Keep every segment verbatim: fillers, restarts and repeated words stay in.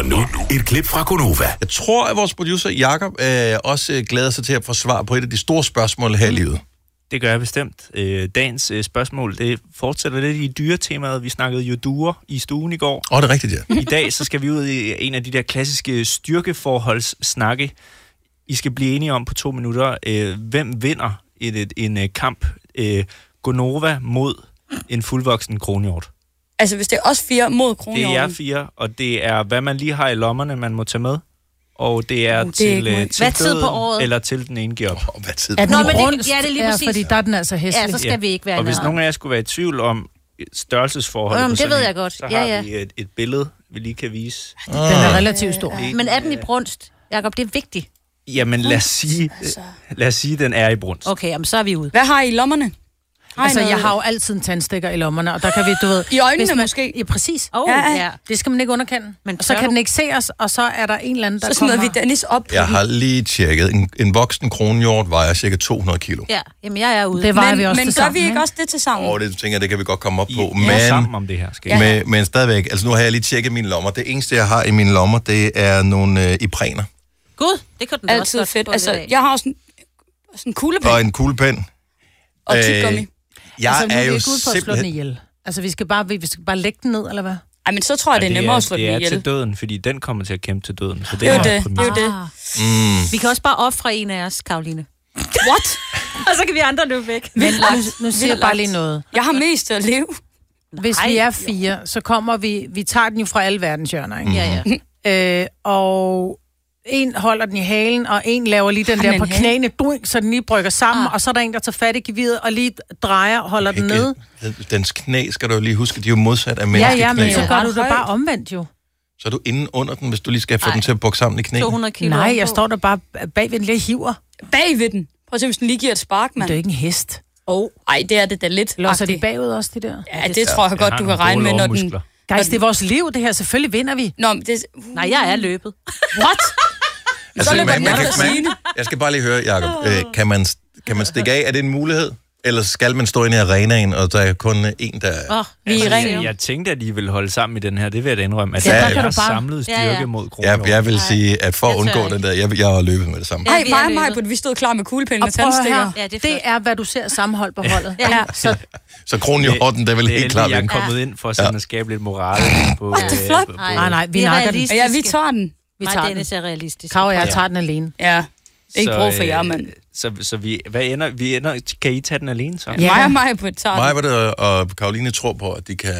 Og nu, et klip fra Gonova. Jeg tror, at vores producer Jakob øh, også glæder sig til at få svar på et af de store spørgsmål her i livet. Det gør jeg bestemt. Øh, dagens øh, spørgsmål, det fortsætter lidt i dyretemaet. Vi snakkede jo duer i stuen i går. Åh, oh, det er rigtigt, ja. I dag så skal vi ud i en af de der klassiske styrkeforholdssnakke. I skal blive enige om på to minutter, øh, hvem vinder et, et, en øh, kamp øh, Gonova mod en fuldvoksen kronhjort. Altså, hvis det er os fire mod kronhjorten. Det er jer fire, og det er, hvad man lige har i lommerne, man må tage med. Og det er, Uh, det til, er øh, til hvad tid døden, på året? eller til den ene giver op. Oh, hvad tid? Er den Nå, men det- rundt? ja, det er lige præcis. Ja, fordi der er den altså hæslig. Ja, så skal Ja. vi ikke være Og hvis nede. nogen af jer skulle være i tvivl om størrelsesforholdet, Jamen, på det sådan ved en, jeg godt. så Ja, har ja. vi et, et billede, vi lige kan vise. Den er relativt stor. Men er den i brunst? Jakob, det er vigtigt. Jamen lad os sige, lad os sige, den er i brunst. Okay, jamen, så er vi ude. Hvad har I i lommerne? Har I Altså, noget? jeg har jo altid en tandstikker i lommerne, og der kan vi, du ved... I øjnene hvis man, måske? Ja, præcis. Oh, Ja, ja. ja. ja. Det skal man ikke underkende. Men Og så tør kan du? den ikke se os, og så er der en eller anden, der Så smider kommer... vi Dennis op på Jeg den. har lige tjekket. En, en voksen kronhjort vejer cirka to hundrede kilo. Ja, jamen jeg er ude. Det vejer Men, vi også men til gør sammen, vi ikke ikke? også det til sammen? Og det tænker jeg, det kan vi godt komme op på. I er Men, sammen om det her, skal Ja. I? men, men stadigvæk, altså nu har jeg lige tjekket mine lommer. Det eneste, jeg har i mine lommer, det er nogle øh, Ipræner. Gud, det kan den da også Altid godt fedt. få Altså, lidt af. jeg har også en, sådan en kuglepen Og en kuglepen. og øh, tyggegummi. Jeg altså, nu er er vi jo ikke ude for at slå den simpelthen... ihjel. Altså, vi skal bare, vi skal bare lægge den ned, eller hvad? Ej, men så tror jeg, det er nemmere at slå den Det er ihjel. til døden, fordi den kommer til at kæmpe til døden. Så det, Det er jo er det. præmis. Det er jo det. Ah. Vi kan også bare ofre en af os, Karoline. What? Og så kan vi andre løbe væk. Men nu, nu siger jeg bare lige noget. Jeg har mest til at leve. Hvis Nej. vi er fire, så kommer vi... Vi tager den jo fra alle verdenshjørner, ikke? Ja, ja. Øh, og en holder den i halen, og en laver lige den Har der den på en hale? knæene, duing, så den lige brygger sammen, Ah. og så er der en, der tager fat i geviret og lige drejer og holder den nede. Dens knæ, skal du jo lige huske, de er jo modsat af Ja, menneskeknæ. ja, men så Ja. gør du det Højt. bare omvendt jo. Så er du inde under den, hvis du lige skal få Ej. den til at bukke sammen i knæ. to hundrede kilo. Nej, jeg ovenpå. står der bare bagved en lille hiver. Bag ved den. Prøv at se, hvis den lige giver et spark, Men mand. det er jo ikke en hest. Oh. Ej, det er det da lidt. Losser de agtigt. bagud også, det der? Ja, det tror jeg godt, har du nogle kan regne med, gode når den... lårmuskler. Guys, det er vores liv, det her. Selvfølgelig vinder vi. Nå, men det... Nej, jeg er løbet. What? Altså, løber man, den man, kan, efter Signe. man, jeg skal bare lige høre, Jacob. Øh, kan, man, kan man stikke af? Er det en mulighed? Eller skal man stå inde i arenaen, og der er kun en, der... Åh, oh, Vi er i Altså, ringen. jeg, jeg tænkte, at I ville holde sammen i den her. Det vil jeg da indrømme. At Ja, der der er kan en du bare- samlet styrke Ja, ja. mod kronhjorten. Jeg, jeg vil sige, at for at Jeg tør undgå ikke. den der, jeg, jeg har løbet med det samme. Ej, vi er mig og løbet. mig, vi stod klar med kuglepinden Og og prøv at tandstikker. høre, Ja, det er det flot. er, hvad du ser sammenhold på holdet. Ja. Så Så kronhjorten, der vil Det er helt klart heldigt, jeg er vinde. kommet ind for sådan at skabe lidt moral på... det er øh, flot. på- på- nej, nej, vi Det er nakker den. realistisk. Ja, vi tager den. Vi Nej, tager Dennis den. er realistisk. Kav og jeg Ja. tager den alene. Ja. Ikke Så, brug for øh, jer, mand. Så, så vi, hvad ender, vi ender, kan I tage den alene så? Ja. Mig og mig på et tager Mig den. var det, og Karoline tror på, at de kan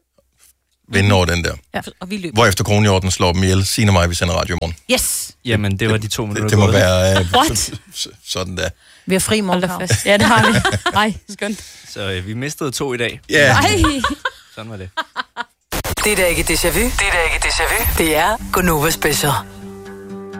vinde over den der. Og vi løber. Hvorefter kronhjorten slår dem ihjel. Signe og mig, vi sender radio i morgen. Yes. Jamen, det var de to minutter Det, det må gået. være øh, What? så- så- sådan der. Vi har fri Hold morgen, da Kav. fast. Ja, det har vi. Nej, skønt. Så øh, vi mistede to i dag. Ja. Yeah. Ej. Sådan var det. Det er da ikke déjà vu. Det er da ikke déjà vu. Det er Gonova Special.